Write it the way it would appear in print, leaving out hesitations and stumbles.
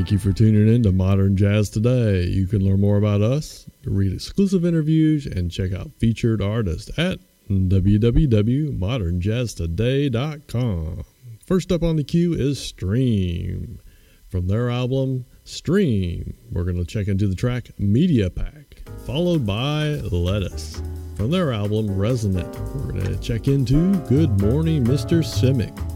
Thank you for tuning in to Modern Jazz Today. You can learn more about us, read exclusive interviews, and check out featured artists at www.modernjazztoday.com. First up on the queue is Stream. From their album, Stream, we're going to check into the track Media Pack, followed by Lettuce. From their album, Resonant, we're going to check into Good Morning, Mr. Simic.